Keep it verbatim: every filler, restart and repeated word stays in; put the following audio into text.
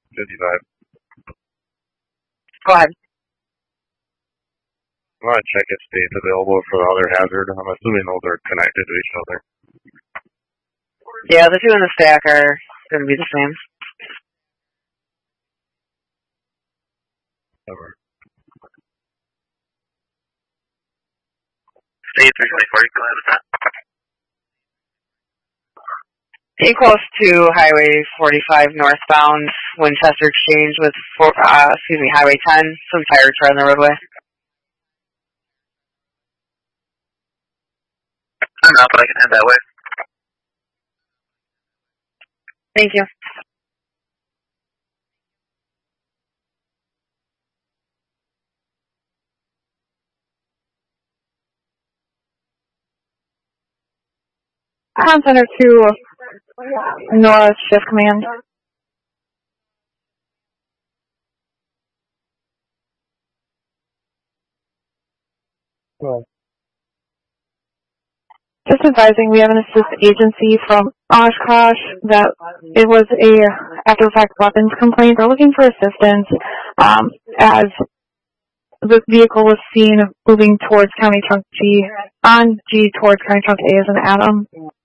fifty-five. Go ahead. I want to check if state's available for the other hazard. I'm assuming those are connected to each other. Yeah, the two in the stack are going to be the same. Over. State three twenty-four, you go ahead with that. Equals to Highway forty-five northbound, Winchester Exchange with, four, uh, excuse me, Highway ten, some tires are on the roadway. I'm out, but I can head that way. Thank you. Con Center to Nora Shift Command. Well. Just advising, we have an assist agency from Oshkosh that it was a after-the-fact weapons complaint. They're looking for assistance um, as this vehicle was seen moving towards County Trunk G, on G towards County Trunk A as an Adam.